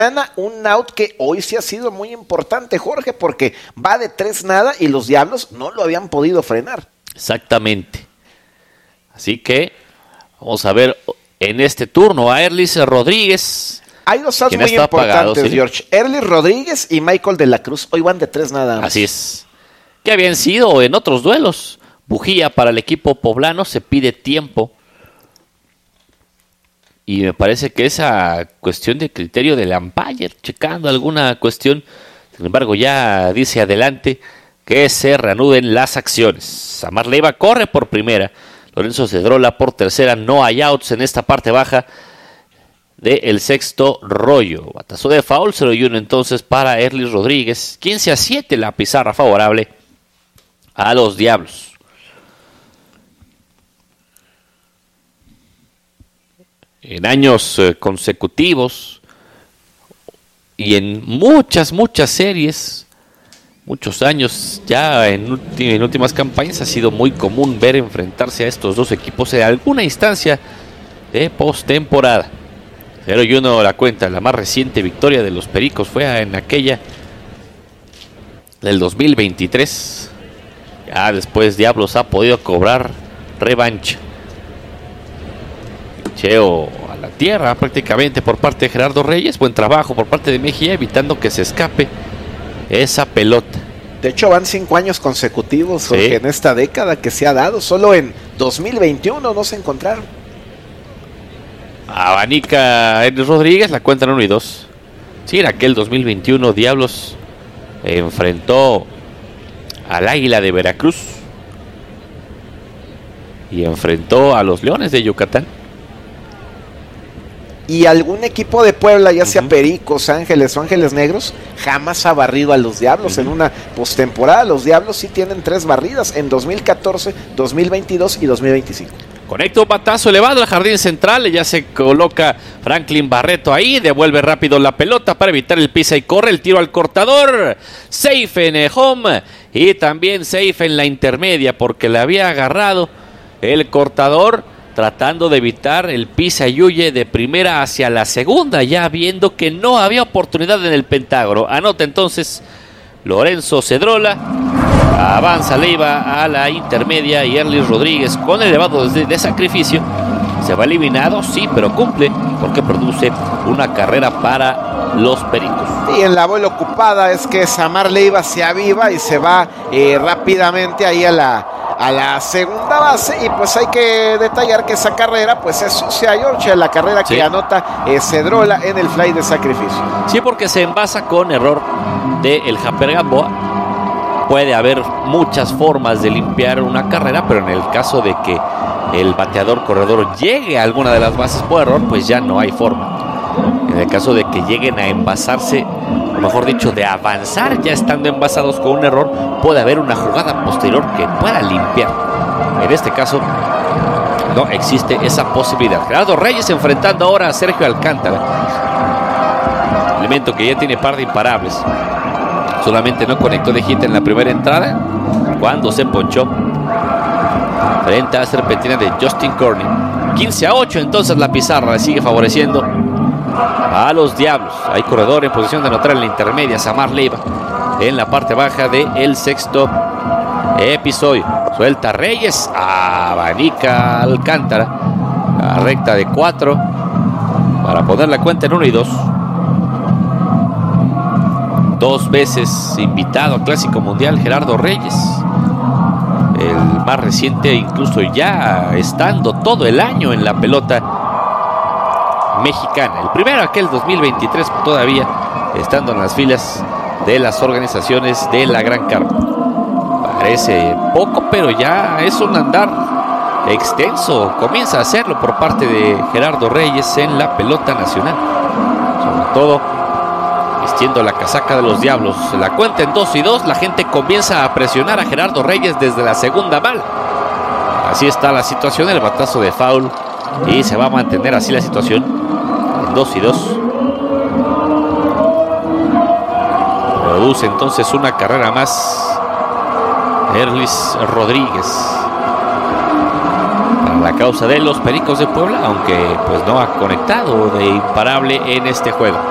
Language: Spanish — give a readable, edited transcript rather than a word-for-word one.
Un out que hoy sí ha sido muy importante, Jorge, porque va de 3-0 y los Diablos no lo habían podido frenar. Exactamente. Así que vamos a ver en este turno a Erlis Rodríguez. Hay dos outs muy importantes, apagado, ¿sí? George. Erlis Rodríguez y Michael de la Cruz. Hoy van de 3 nada más. Así es. Que habían sido en otros duelos. Bujía para el equipo poblano, se pide tiempo. Y me parece que esa cuestión de criterio del umpire, checando alguna cuestión, sin embargo ya dice adelante que se reanuden las acciones. Samar Leiva corre por primera, Lorenzo Cedrola por tercera, no hay outs en esta parte baja del sexto rollo. Batazo de foul, 0-1 entonces para Erlis Rodríguez, 15-7 la pizarra favorable a los Diablos. En años consecutivos y en muchas series, muchos años ya en últimas campañas ha sido muy común ver enfrentarse a estos dos equipos en alguna instancia de postemporada. 0-1 la cuenta, la más reciente victoria de los Pericos fue en aquella del 2023. Ya después Diablos ha podido cobrar revancha. Cheo a la tierra prácticamente por parte de Gerardo Reyes. Buen trabajo por parte de Mejía, evitando que se escape esa pelota. De hecho van 5 años consecutivos, sí, en esta década que se ha dado. Solo en 2021 no se encontraron. Abanica Erlis Rodríguez, la cuentan 1-2. Sí, en aquel 2021 Diablos enfrentó al Águila de Veracruz y enfrentó a los Leones de Yucatán. Y algún equipo de Puebla, ya sea Pericos, Ángeles o Ángeles Negros, jamás ha barrido a los Diablos en una postemporada. Los Diablos sí tienen 3 barridas en 2014, 2022 y 2025. Conecta un batazo elevado al jardín central, ya se coloca Franklin Barreto ahí, devuelve rápido la pelota para evitar el pisa y corre, el tiro al cortador, safe en home y también safe en la intermedia porque le había agarrado el cortador, tratando de evitar el pisa y huye de primera hacia la segunda, ya viendo que no había oportunidad en el Pentágono. Anota entonces Lorenzo Cedrola, avanza Leiva a la intermedia y Erlis Rodríguez con elevado de sacrificio se va eliminado, sí, pero cumple porque produce una carrera para los Pericos. Y en la bola ocupada es que Samar Leiva se aviva y se va rápidamente ahí a la segunda base, y pues hay que detallar que esa carrera pues es sucia, George, la carrera que anota Cedrola en el fly de sacrificio. Sí, porque se envasa con error de el Japper Gamboa. Puede haber muchas formas de limpiar una carrera, pero en el caso de que el bateador corredor llegue a alguna de las bases por error, pues ya no hay forma. En el caso de que lleguen a envasarse, o mejor dicho, de avanzar ya estando envasados con un error, puede haber una jugada posterior que pueda limpiar. En este caso, no existe esa posibilidad. Gerardo Reyes enfrentando ahora a Sergio Alcántara. Elemento que ya tiene par de imparables. Solamente no conectó de hit en la primera entrada cuando se ponchó frente a la serpentina de Justin Corney. 15-8 entonces la pizarra sigue favoreciendo a los Diablos. Hay corredor en posición de anotar en la intermedia, Samar Leiva en la parte baja del sexto episodio. Suelta Reyes, abanica Alcántara, la recta de 4 para poner la cuenta en 1-2. 2 veces invitado al Clásico Mundial Gerardo Reyes, el más reciente incluso ya estando todo el año en la pelota mexicana. El primero aquel 2023 todavía estando en las filas de las organizaciones de la Gran Carpa. Parece poco, pero ya es un andar extenso. Comienza a hacerlo por parte de Gerardo Reyes en la pelota nacional. Sobre todo vistiendo la casaca de los Diablos. La cuenta en 2-2. La gente comienza a presionar a Gerardo Reyes desde la segunda bala. Así está la situación. El batazo de foul. Y se va a mantener así la situación en 2-2. Produce entonces una carrera más Erlis Rodríguez para la causa de los Pericos de Puebla, aunque pues no ha conectado de imparable en este juego.